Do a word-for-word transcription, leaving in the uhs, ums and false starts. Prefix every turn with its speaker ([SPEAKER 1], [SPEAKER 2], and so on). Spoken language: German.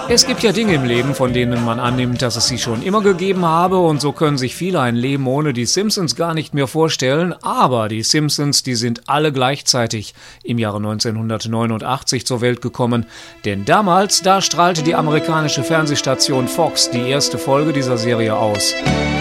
[SPEAKER 1] Es gibt ja Dinge im Leben, von denen man annimmt, dass es sie schon immer gegeben habe, und so können sich viele ein Leben ohne die Simpsons gar nicht mehr vorstellen, aber die Simpsons, die sind alle gleichzeitig im Jahre neunzehnhundertneunundachtzig zur Welt gekommen, denn damals, da strahlte die amerikanische Fernsehstation Fox die erste Folge dieser Serie aus.